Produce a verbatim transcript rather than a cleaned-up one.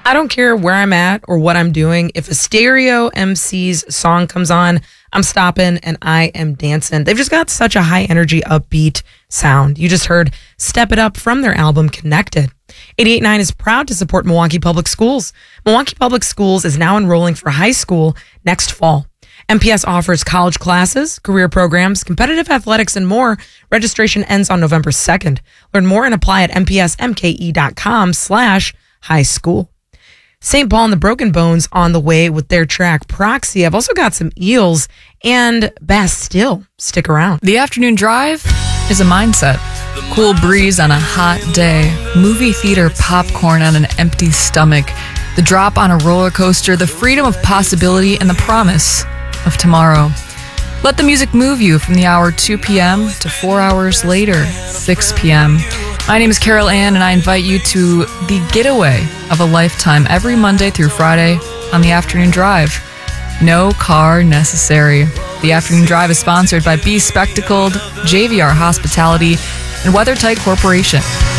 I don't care where I'm at or what I'm doing. If a stereo M C's song comes on, I'm stopping and I am dancing. They've just got such a high energy, upbeat sound. You just heard Step It Up from their album Connected. eighty-eight point nine is proud to support Milwaukee Public Schools. Milwaukee Public Schools is now enrolling for high school next fall. M P S offers college classes, career programs, competitive athletics, and more. Registration ends on November second. Learn more and apply at mpsmke.com slash high school. Saint Paul and the Broken Bones on the way with their track Proxy. I've also got some Eels and Bastille. Stick around. The afternoon drive is a mindset. Cool breeze on a hot day. Movie theater popcorn on an empty stomach. The drop on a roller coaster. The freedom of possibility and the promise of tomorrow. Let the music move you from the hour two p.m. to four hours later, six p.m. My name is Carol Ann, and I invite you to the getaway of a lifetime every Monday through Friday on the Afternoon Drive. No car necessary. The Afternoon Drive is sponsored by Be Spectacled, J V R Hospitality, and WeatherTight Corporation.